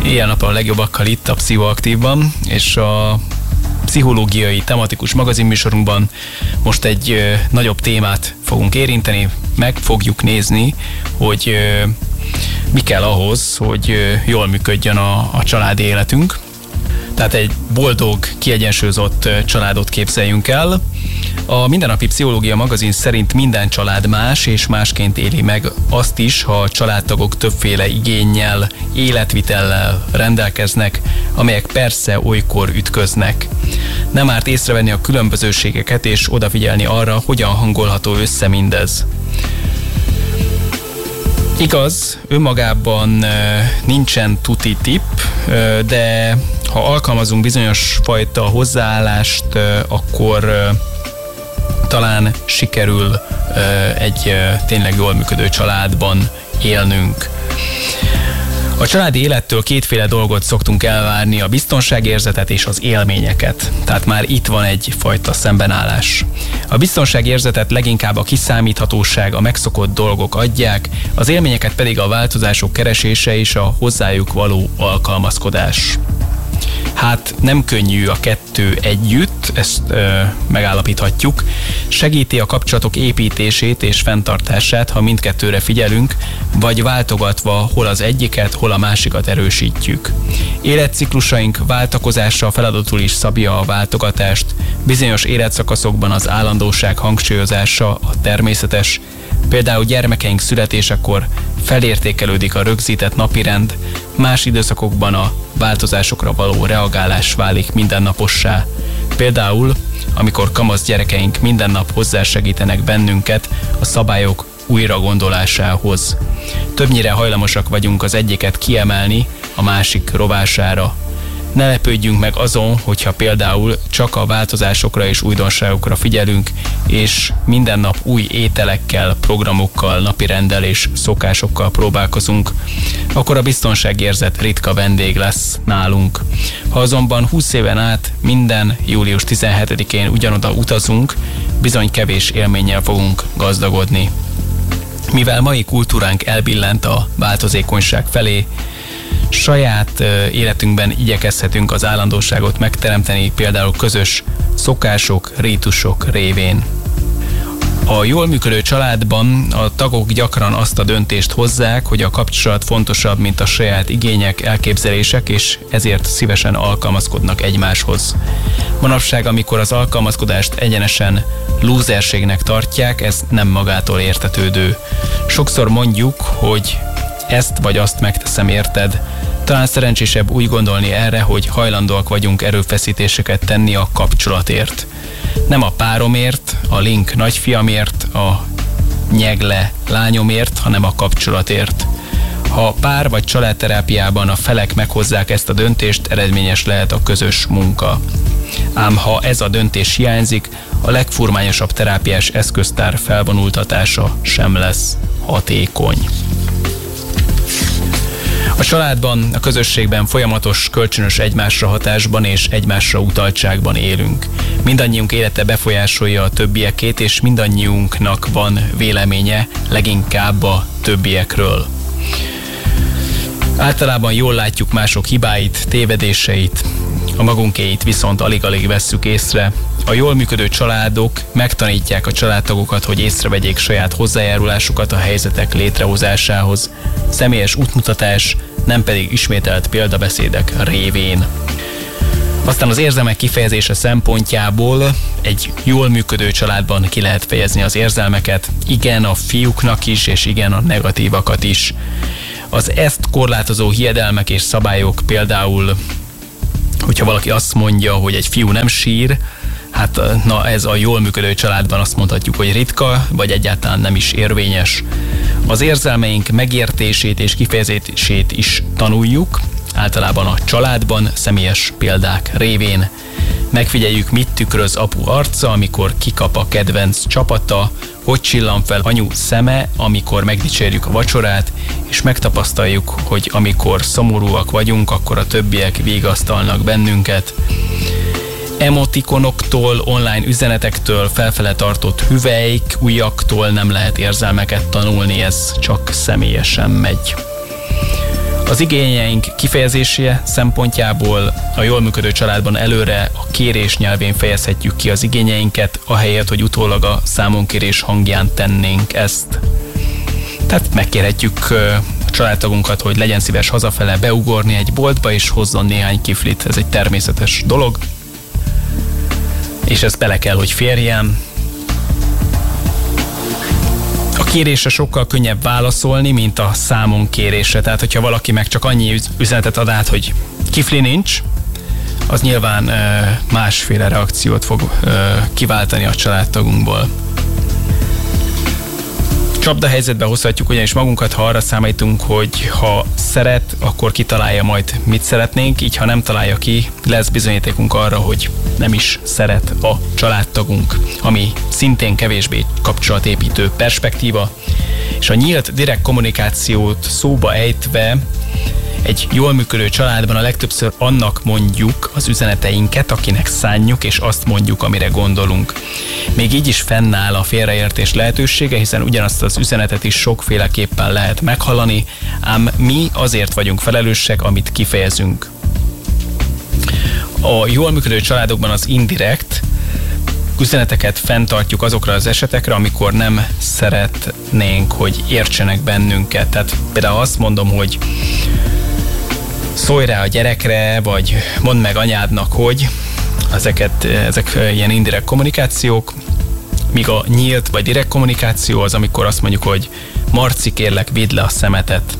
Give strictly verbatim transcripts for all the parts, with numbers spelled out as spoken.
Éjjel-nappal a legjobbakkal itt a Pszichoaktívban, és a pszichológiai tematikus magazinműsorunkban most egy ö, nagyobb témát fogunk érinteni, meg fogjuk nézni, hogy ö, mi kell ahhoz, hogy ö, jól működjön a, a családi életünk. Tehát egy boldog, kiegyensúlyozott ö, családot képzeljünk el. A Mindennapi Pszichológia magazin szerint minden család más és másként éli meg azt is, ha a családtagok többféle igénnyel, életvitellel rendelkeznek, amelyek persze olykor ütköznek. Nem árt észrevenni a különbözőségeket és odafigyelni arra, hogyan hangolható össze mindez. Igaz, önmagában nincsen tuti tipp, de ha alkalmazunk bizonyos fajta hozzáállást, akkor talán sikerül egy tényleg jól működő családban élnünk. A családi élettől kétféle dolgot szoktunk elvárni, a biztonságérzetet és az élményeket. Tehát már itt van egyfajta szembenállás. A biztonságérzetet leginkább a kiszámíthatóság, a megszokott dolgok adják, az élményeket pedig a változások keresése és a hozzájuk való alkalmazkodás. Hát nem könnyű a kettő együtt, ezt ö, megállapíthatjuk. Segíti a kapcsolatok építését és fenntartását, ha mindkettőre figyelünk, vagy váltogatva hol az egyiket, hol a másikat erősítjük. Életciklusaink váltakozása feladatul is szabja a váltogatást, bizonyos életszakaszokban az állandóság hangsúlyozása a természetes, például gyermekeink születésekor felértékelődik a rögzített napirend, más időszakokban a változásokra való reagálás válik mindennapossá. Például, amikor kamasz gyerekeink minden nap hozzásegítenek bennünket a szabályok újra gondolásához. Többnyire hajlamosak vagyunk az egyiket kiemelni a másik rovására. Ne lepődjünk meg azon, hogyha például csak a változásokra és újdonságokra figyelünk, és minden nap új ételekkel, programokkal, napirenddel és szokásokkal próbálkozunk, akkor a biztonságérzet ritka vendég lesz nálunk. Ha azonban húsz éven át minden július tizenhetedikén ugyanoda utazunk, bizony kevés élménnyel fogunk gazdagodni. Mivel mai kultúránk elbillent a változékonyság felé, saját uh, életünkben igyekezhetünk az állandóságot megteremteni, például közös szokások, rítusok révén. A jól működő családban a tagok gyakran azt a döntést hozzák, hogy a kapcsolat fontosabb, mint a saját igények, elképzelések, és ezért szívesen alkalmazkodnak egymáshoz. Manapság, amikor az alkalmazkodást egyenesen lúzerségnek tartják, ez nem magától értetődő. Sokszor mondjuk, hogy ezt vagy azt megteszem érted. Talán szerencsésebb úgy gondolni erre, hogy hajlandóak vagyunk erőfeszítéseket tenni a kapcsolatért. Nem a páromért, a Link nagyfiamért, a Nyegle lányomért, hanem a kapcsolatért. Ha pár vagy családterápiában a felek meghozzák ezt a döntést, eredményes lehet a közös munka. Ám ha ez a döntés hiányzik, a legfurmányosabb terápiás eszköztár felvonultatása sem lesz hatékony. A családban, a közösségben folyamatos kölcsönös egymásra hatásban és egymásra utaltságban élünk. Mindannyiunk élete befolyásolja a többiekét, és mindannyiunknak van véleménye leginkább a többiekről. Általában jól látjuk mások hibáit, tévedéseit, a magunkéit viszont alig-alig vesszük észre. A jól működő családok megtanítják a családtagokat, hogy észrevegyék saját hozzájárulásukat a helyzetek létrehozásához. Személyes útmutatás, nem pedig ismételt példabeszédek révén. Aztán az érzelmek kifejezése szempontjából egy jól működő családban ki lehet fejezni az érzelmeket, igen a fiúknak is, és igen a negatívakat is. Az ezt korlátozó hiedelmek és szabályok például, hogyha valaki azt mondja, hogy egy fiú nem sír, hát na ez a jól működő családban azt mondhatjuk, hogy ritka, vagy egyáltalán nem is érvényes. Az érzelmeink megértését és kifejezését is tanuljuk, általában a családban, személyes példák révén. Megfigyeljük, mit tükröz apu arca, amikor kikap a kedvenc csapata, hogy csillan fel anyu szeme, amikor megdicsérjük a vacsorát, és megtapasztaljuk, hogy amikor szomorúak vagyunk, akkor a többiek vigasztalnak bennünket. Emotikonoktól, online üzenetektől, felfele tartott hüvelyk, ujjaktól nem lehet érzelmeket tanulni, ez csak személyesen megy. Az igényeink kifejezése szempontjából a jól működő családban előre a kérés nyelvén fejezhetjük ki az igényeinket, ahelyett, hogy utólag a számonkérés hangján tennénk ezt. Tehát megkérhetjük a családtagunkat, hogy legyen szíves hazafele beugorni egy boltba és hozzon néhány kiflit. Ez egy természetes dolog, és ez bele kell, hogy férjen. A kérésre sokkal könnyebb válaszolni, mint a számon kérésre. Tehát, hogyha valaki meg csak annyi üzenetet ad át, hogy kifli nincs, az nyilván e, másféle reakciót fog e, kiváltani a családtagunkból. Csapdahelyzetbe hozhatjuk ugyanis magunkat, ha arra számítunk, hogy ha szeret, akkor kitalálja majd, mit szeretnénk, így ha nem találja ki, lesz bizonyítékunk arra, hogy nem is szeret a családtagunk, ami szintén kevésbé kapcsolatépítő perspektíva, és a nyílt, direkt kommunikációt szóba ejtve egy jól működő családban a legtöbbször annak mondjuk az üzeneteinket, akinek szánjuk, és azt mondjuk, amire gondolunk. Még így is fennáll a félreértés lehetősége, hiszen ugyanazt az üzenetet is sokféleképpen lehet meghallani, ám mi azért vagyunk felelősek, amit kifejezünk. A jól működő családokban az indirekt üzeneteket fenntartjuk azokra az esetekre, amikor nem szeretnénk, hogy értsenek bennünket. Tehát például azt mondom, hogy szólj rá a gyerekre, vagy mondd meg anyádnak, hogy ezeket, ezek ilyen indirekt kommunikációk, míg a nyílt vagy direkt kommunikáció az, amikor azt mondjuk, hogy Marci, kérlek, vidd le a szemetet,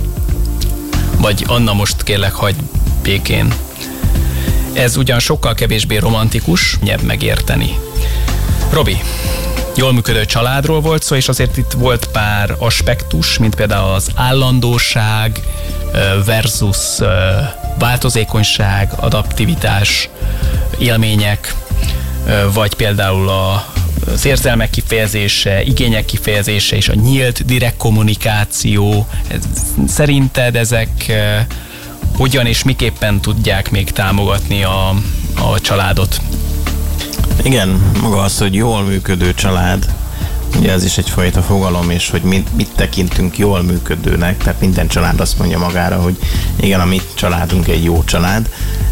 vagy Anna, most kérlek, hagyd békén. Ez ugyan sokkal kevésbé romantikus, nyebb megérteni. Robi, jól működő családról volt szó, és azért itt volt pár aspektus, mint például az állandóság versus változékonyság, adaptivitás, élmények, vagy például a az érzelmek kifejezése, igények kifejezése és a nyílt, direkt kommunikáció. Szerinted ezek hogyan és miképpen tudják még támogatni a, a családot? Igen, maga az, hogy jól működő család, ugye ez is egyfajta fogalom, és hogy mit, mit tekintünk jól működőnek, tehát minden család azt mondja magára, hogy igen, a mi családunk egy jó család,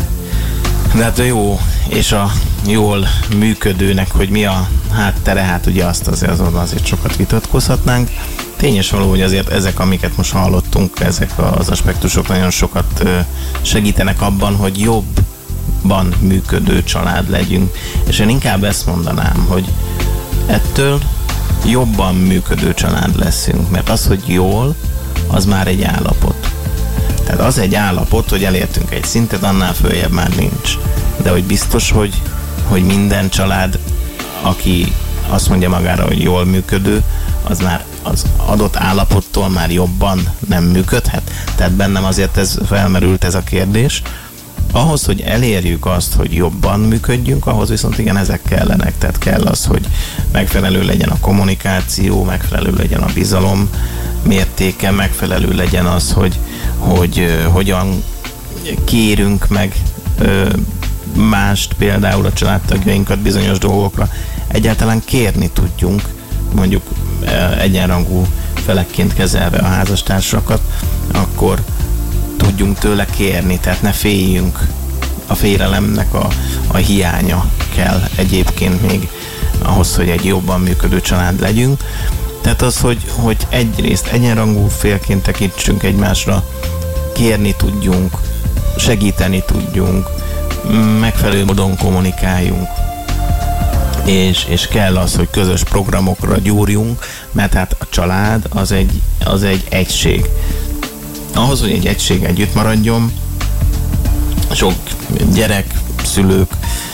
de hát a jó és a jól működőnek, hogy mi a háttere, hát ugye azt azért, azon azért sokat vitatkozhatnánk. Tényes való, hogy azért ezek, amiket most hallottunk, ezek az aspektusok nagyon sokat segítenek abban, hogy jobban működő család legyünk. És én inkább ezt mondanám, hogy ettől jobban működő család leszünk, mert az, hogy jól, az már egy állapot. Tehát az egy állapot, hogy elértünk egy szintet, annál följebb már nincs. De hogy biztos, hogy, hogy minden család, aki azt mondja magára, hogy jól működő, az már az adott állapottól már jobban nem működhet. Tehát bennem azért ez felmerült ez a kérdés. Ahhoz, hogy elérjük azt, hogy jobban működjünk, ahhoz viszont igen, ezek kellenek. Tehát kell az, hogy megfelelő legyen a kommunikáció, megfelelő legyen a bizalom mértéke, megfelelő legyen az, hogy, hogy uh, hogyan kérünk meg uh, mást, például a családtagjainkat bizonyos dolgokra. Egyáltalán kérni tudjunk, mondjuk uh, egyenrangú felekként kezelve a házastársakat, akkor tudjunk tőle kérni, tehát ne féljünk. A félelemnek a, a hiánya kell egyébként még ahhoz, hogy egy jobban működő család legyünk. Tehát az, hogy, hogy egyrészt egyenrangú félként tekintsünk egymásra, kérni tudjunk, segíteni tudjunk, megfelelő módon kommunikáljunk, és, és kell az, hogy közös programokra gyúrjunk, mert hát a család az egy, az egy egység. Ahhoz, hogy egy egység együtt maradjon, sok gyerek, szülők